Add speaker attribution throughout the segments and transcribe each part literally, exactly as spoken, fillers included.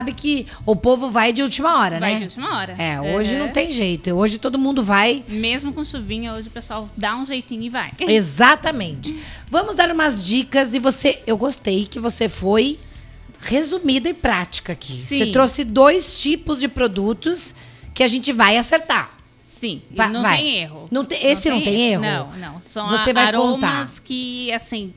Speaker 1: sabe que o povo vai de última hora,
Speaker 2: vai
Speaker 1: né?
Speaker 2: de última hora.
Speaker 1: É, hoje
Speaker 2: Uhum.
Speaker 1: não tem jeito. Hoje todo mundo vai.
Speaker 2: Mesmo com chuvinha, hoje o pessoal dá um jeitinho e vai.
Speaker 1: Exatamente. Vamos dar umas dicas e você... Eu gostei que você foi resumida e prática aqui.
Speaker 2: Sim.
Speaker 1: Você trouxe dois tipos de produtos que a gente vai acertar.
Speaker 2: Sim, e
Speaker 1: Vai-
Speaker 2: não
Speaker 1: vai.
Speaker 2: tem erro.
Speaker 1: Não tem- esse não tem erro?
Speaker 2: Não, não. São
Speaker 1: Você
Speaker 2: a-
Speaker 1: vai
Speaker 2: aromas
Speaker 1: contar.
Speaker 2: que, assim,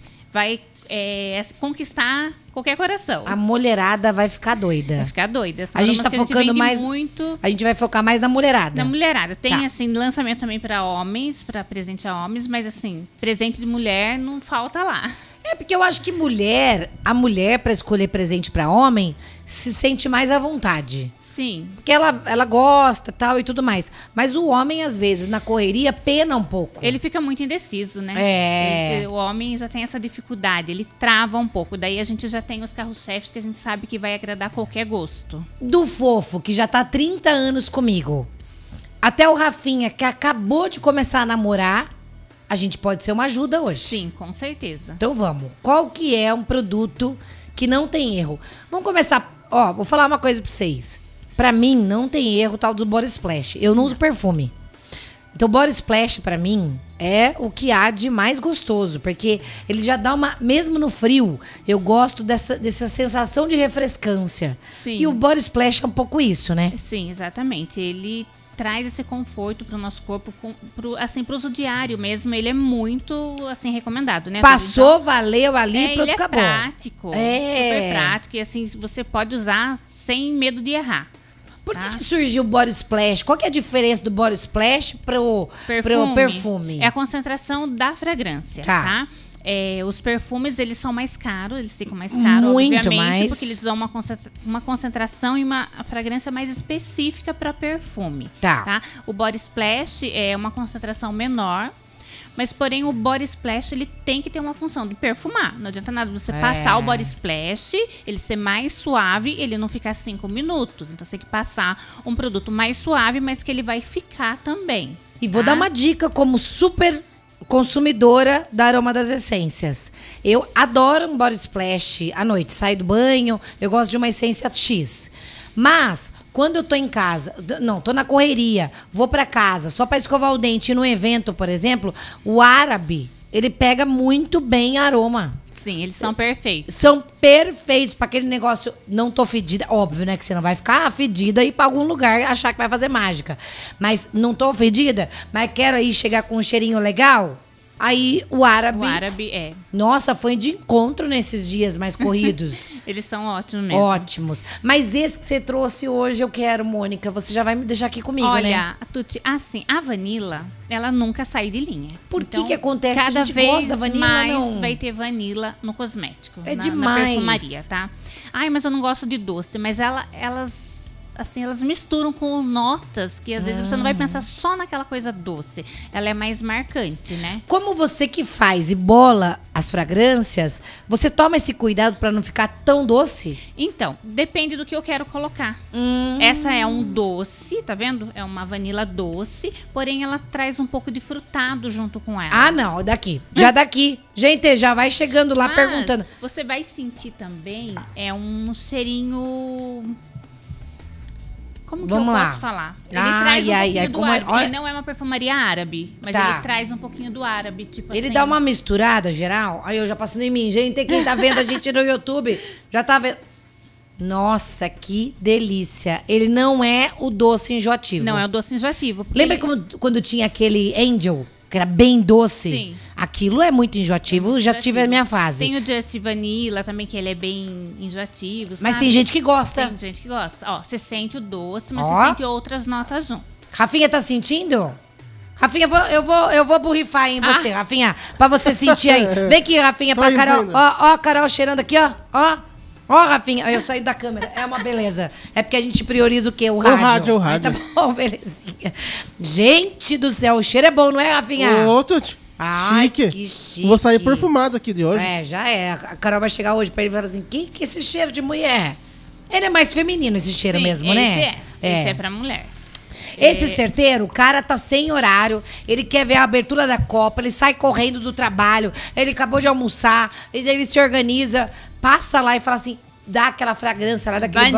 Speaker 2: vai é, conquistar qualquer coração.
Speaker 1: A mulherada vai ficar doida.
Speaker 2: Vai ficar doida. São
Speaker 1: A gente
Speaker 2: aromas
Speaker 1: tá
Speaker 2: que
Speaker 1: focando
Speaker 2: vende
Speaker 1: mais-
Speaker 2: muito
Speaker 1: A gente vai focar mais na mulherada.
Speaker 2: na mulherada. Tem,
Speaker 1: Tá.
Speaker 2: assim, lançamento também para homens, para presente a homens, mas, assim, presente de mulher não falta lá.
Speaker 1: É porque eu acho que mulher, a mulher para escolher presente para homem, se sente mais à vontade.
Speaker 2: Sim.
Speaker 1: Porque ela, ela gosta, tal e tudo mais. Mas o homem às vezes na correria pena um pouco.
Speaker 2: Ele fica muito indeciso, né?
Speaker 1: É.
Speaker 2: Ele- o homem já tem essa dificuldade, ele trava um pouco. Daí a gente já tem os carros-chefes que a gente sabe que vai agradar qualquer gosto.
Speaker 1: Do fofo, que já tá há trinta anos comigo, até o Rafinha, que acabou de começar a namorar, a gente pode ser uma ajuda hoje.
Speaker 2: Sim, com certeza.
Speaker 1: Então vamos. Qual que é um produto que não tem erro? Vamos começar. Ó, vou falar uma coisa pra vocês. Pra mim, não tem erro o tal do Body Splash. Eu não uso perfume. Então, Body Splash, pra mim, é o que há de mais gostoso. Porque ele já dá uma... Mesmo no frio, eu gosto dessa, dessa sensação de refrescância.
Speaker 2: Sim.
Speaker 1: E o Body Splash é um pouco isso, né?
Speaker 2: Sim, exatamente. Ele traz esse conforto pro nosso corpo, com, pro, assim, pro uso diário mesmo. Ele é muito, assim, recomendado, né?
Speaker 1: Passou, valeu ali,
Speaker 2: é,
Speaker 1: pronto,
Speaker 2: ele é
Speaker 1: acabou.
Speaker 2: prático.
Speaker 1: É.
Speaker 2: Super prático. E, assim, você pode usar sem medo de errar.
Speaker 1: Por que,
Speaker 2: Tá.
Speaker 1: que surgiu o Body Splash? Qual que é a diferença do Body Splash pro perfume? Pro perfume?
Speaker 2: É a concentração da fragrância,
Speaker 1: Tá.
Speaker 2: tá? É, os perfumes, eles são mais caros, eles ficam mais caros,
Speaker 1: Muito
Speaker 2: obviamente,
Speaker 1: mais.
Speaker 2: porque eles dão uma, concentra uma concentração e uma fragrância mais específica para perfume.
Speaker 1: Tá.
Speaker 2: O Body Splash é uma concentração menor, mas porém o Body Splash ele tem que ter uma função de perfumar. Não adianta nada você
Speaker 1: É.
Speaker 2: passar o Body Splash, ele ser mais suave, ele não ficar cinco minutos. Então você tem que passar um produto mais suave, mas que ele vai ficar também.
Speaker 1: E vou
Speaker 2: tá?
Speaker 1: dar uma dica como super consumidora da Aroma das Essências. Eu adoro um Body Splash à noite. Saio do banho, eu gosto de uma essência X. Mas, quando eu tô em casa, d- não, tô na correria, vou pra casa só pra escovar o dente e no evento, por exemplo, o árabe, ele pega muito bem aroma.
Speaker 2: Sim, eles são perfeitos.
Speaker 1: São perfeitos pra aquele negócio. Não tô fedida. Óbvio, né? Que você não vai ficar fedida e ir pra algum lugar achar que vai fazer mágica. Mas não tô fedida, mas quero aí chegar com um cheirinho legal. Aí o árabe.
Speaker 2: O árabe é.
Speaker 1: Nossa, foi de encontro nesses dias mais corridos.
Speaker 2: Eles são ótimos mesmo.
Speaker 1: Ótimos. Mas esse que você trouxe hoje eu quero, Mônica. Você já vai me deixar aqui comigo,
Speaker 2: Olha,
Speaker 1: né?
Speaker 2: a Tuti, assim, a vanila, ela nunca sai de linha.
Speaker 1: Por que
Speaker 2: Então,
Speaker 1: que acontece? A
Speaker 2: Cada
Speaker 1: gente
Speaker 2: vez
Speaker 1: gosta da vanila,
Speaker 2: mais
Speaker 1: não?
Speaker 2: vai ter vanila no cosmético.
Speaker 1: É
Speaker 2: na,
Speaker 1: demais.
Speaker 2: Na perfumaria, tá? Ai, mas eu não gosto de doce. Mas ela, elas, assim, elas misturam com notas que às vezes você não vai pensar só naquela coisa doce. Ela é mais marcante, né?
Speaker 1: Como você que faz e bola as fragrâncias, você toma esse cuidado pra não ficar tão doce?
Speaker 2: Então, depende do que eu quero colocar.
Speaker 1: Hum.
Speaker 2: Essa é um doce, tá vendo? É uma vanila doce, porém ela traz um pouco de frutado junto com ela.
Speaker 1: Ah, não, daqui. Já daqui. Gente, já vai chegando lá
Speaker 2: Mas
Speaker 1: perguntando.
Speaker 2: Você vai sentir também é um cheirinho. Como que
Speaker 1: Vamos
Speaker 2: eu
Speaker 1: lá.
Speaker 2: posso falar? Ele
Speaker 1: Ai,
Speaker 2: traz um
Speaker 1: ai,
Speaker 2: pouquinho
Speaker 1: ai,
Speaker 2: do
Speaker 1: como é-
Speaker 2: árabe.
Speaker 1: olha-
Speaker 2: Ele não é uma perfumaria árabe, mas
Speaker 1: Tá.
Speaker 2: ele traz um pouquinho do árabe, tipo
Speaker 1: Ele
Speaker 2: assim.
Speaker 1: dá uma misturada geral. Aí eu já passando em mim. Gente, quem tá vendo a gente no YouTube já tá vendo. Nossa, que delícia. Ele não é o doce enjoativo.
Speaker 2: Não é o doce enjoativo. porque
Speaker 1: Lembra
Speaker 2: ele-
Speaker 1: como, quando tinha aquele Angel, que era bem doce?
Speaker 2: Sim.
Speaker 1: Aquilo é muito enjoativo.
Speaker 2: É muito
Speaker 1: já
Speaker 2: enjoativo.
Speaker 1: tive a minha fase.
Speaker 2: Tem o Just Vanilla também, que ele é bem enjoativo,
Speaker 1: Mas
Speaker 2: sabe?
Speaker 1: tem gente que gosta.
Speaker 2: Tem gente que gosta. Ó, você sente o doce, mas
Speaker 1: Ó.
Speaker 2: você sente outras notas junto.
Speaker 1: Rafinha tá sentindo? Rafinha, eu vou, eu vou, eu vou borrifar em você,
Speaker 2: Ah.
Speaker 1: Rafinha. Pra você sentir aí. Vem aqui, Rafinha,
Speaker 3: Tô
Speaker 1: pra
Speaker 3: indo,
Speaker 1: Carol.
Speaker 3: indo.
Speaker 1: Ó, ó, a Carol cheirando aqui, ó. Ó. Ó, Rafinha. Eu saí da câmera. É uma beleza. É porque a gente prioriza o quê? O rádio.
Speaker 3: rádio, o
Speaker 1: Aí
Speaker 3: rádio.
Speaker 1: Tá bom, belezinha. Gente do céu, o cheiro é bom, não é, Rafinha?
Speaker 3: Ô, Tuti.
Speaker 1: Ai,
Speaker 3: chique.
Speaker 1: que chique.
Speaker 3: Vou sair perfumado aqui de hoje.
Speaker 1: É, já é. A Carol vai chegar hoje pra ele e falar assim, que que é esse cheiro de mulher? Ele é mais feminino, esse cheiro
Speaker 2: Sim,
Speaker 1: mesmo,
Speaker 2: esse
Speaker 1: né?
Speaker 2: é. Esse é pra mulher.
Speaker 1: Esse
Speaker 2: É.
Speaker 1: certeiro, o cara tá sem horário, ele quer ver a abertura da Copa, ele sai correndo do trabalho, ele acabou de almoçar, ele ele se organiza, passa lá e fala assim, dá aquela fragrância lá daquele